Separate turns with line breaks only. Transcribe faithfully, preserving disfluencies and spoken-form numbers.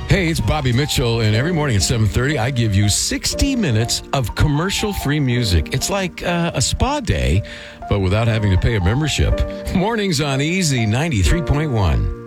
Hey, it's Bobby Mitchell, and every morning at seven thirty, I give you sixty minutes of commercial-free music. It's like uh, a spa day, but without having to pay a membership. Mornings on Easy ninety-three point one.